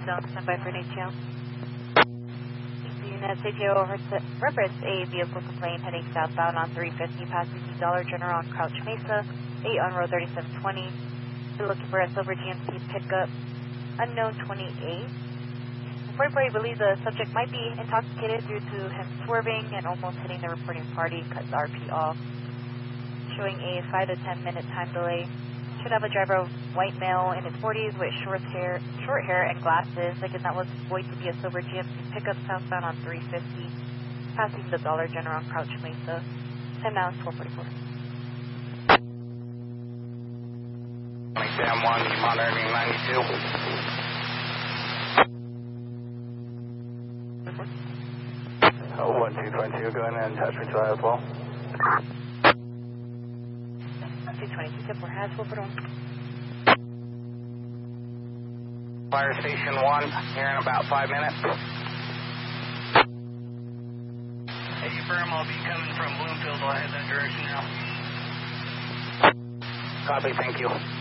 zone, stand by for an ATO. Unit CTO reference a vehicle complaint heading southbound on 350 passing the Dollar General on Crouch Mesa, 8 on road 3720. We're looking for a silver GMC pickup, unknown 28. Reported believes the subject might be intoxicated due to him swerving and almost hitting the reporting party, cuts the RP off. Showing a 5 to 10 minute time delay. Should have a driver, white male in his 40s with short hair and glasses. Again, that was going to be a silver GMC pickup southbound on 350, passing the Dollar General on Crouch Mesa. Time now is 12:44. Sam 1, monitoring 92. Oh, 1222, go ahead and touch me to as well. 222, tip for Haswell, perdón. Fire Station 1, here in about 5 minutes. Hey, firm, I'll be coming from Bloomfield. I'll head that direction now. Copy, thank you.